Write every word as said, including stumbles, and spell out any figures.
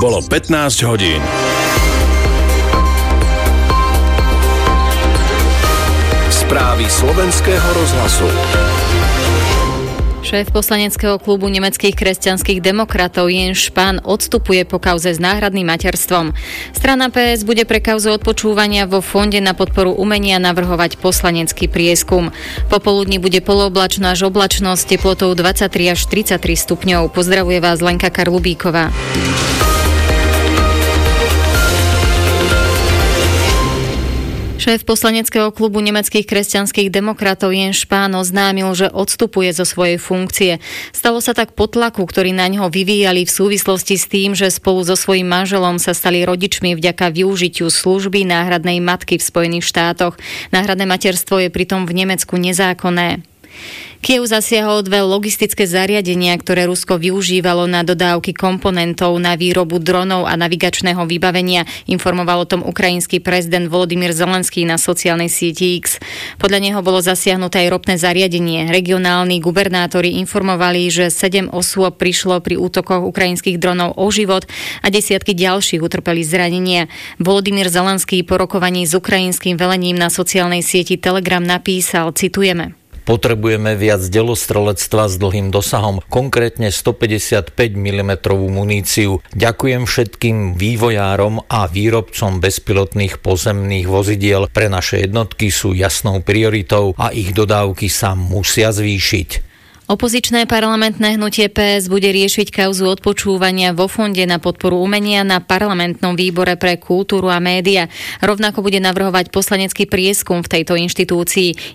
Bolo pätnásť hodín. Správy slovenského rozhlasu. Šéf poslaneckého klubu nemeckých kresťanských demokratov Jens Spahn odstupuje po kauze s náhradným materstvom. Strana pé es bude pre kauzu odpočúvania vo Fonde na podporu umenia navrhovať poslanecký prieskum. Popoludní bude polooblačno až oblačno s teplotou dvadsaťtri až tridsaťtri stupňov. Pozdravuje vás Lenka Karlubíková. Šéf poslaneckého klubu nemeckých kresťanských demokratov Jens Spahn oznámil, že odstupuje zo svojej funkcie. Stalo sa tak po tlaku, ktorý na ňo vyvíjali v súvislosti s tým, že spolu so svojím manželom sa stali rodičmi vďaka využitiu služby náhradnej matky v Spojených štátoch. Náhradné materstvo je pritom v Nemecku nezákonné. Kyjev zasiahol dve logistické zariadenia, ktoré Rusko využívalo na dodávky komponentov na výrobu dronov a navigačného vybavenia, informoval o tom ukrajinský prezident Volodymyr Zelenský na sociálnej sieti X. Podľa neho bolo zasiahnuté aj ropné zariadenie. Regionálni gubernátori informovali, že sedem osôb prišlo pri útokoch ukrajinských dronov o život a desiatky ďalších utrpeli zranenia. Volodymyr Zelenský po rokovaní s ukrajinským velením na sociálnej sieti Telegram napísal, citujeme: Potrebujeme viac delostrelectva s dlhým dosahom, konkrétne stopäťdesiatpäť milimetrov muníciu. Ďakujem všetkým vývojárom a výrobcom bezpilotných pozemných vozidiel. Pre naše jednotky sú jasnou prioritou a ich dodávky sa musia zvýšiť. Opozičné parlamentné hnutie pé es bude riešiť kauzu odpočúvania vo Fonde na podporu umenia na parlamentnom výbore pre kultúru a média. Rovnako bude navrhovať poslanecký prieskum v tejto inštitúcii.